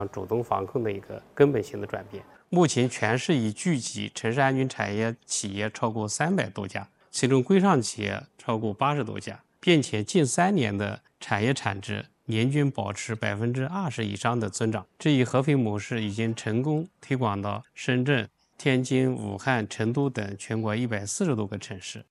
主动防控的一个根本性的转变。目前全市已聚集城市安全产业企业超过300多家，其中规上企业超过80多家，并且近3年的产业产值年均保持20%以上的增长。这一合肥模式已经成功推广到深圳、天津、武汉、成都等全国140多个城市。